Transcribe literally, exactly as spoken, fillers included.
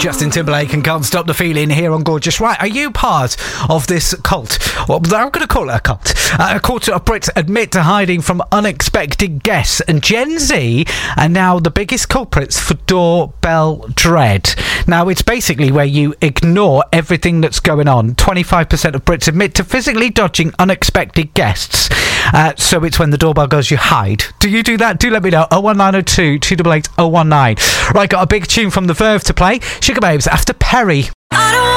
Justin Timberlake and Can't Stop the Feeling here on Gorgeous. Right, are you part of this cult? Well, I'm going to call it a cult. Uh, a quarter of Brits admit to hiding from unexpected guests, and Gen Z are now the biggest culprits for doorbell dread. Now, it's basically where you ignore everything that's going on. twenty-five percent of Brits admit to physically dodging unexpected guests. Uh, so it's when the doorbell goes, you hide. Do you do that? Do let me know. oh one nine oh two, two eight eight, oh one nine. Right, got a big tune from The Verve to play. Sugar Babes after Perry.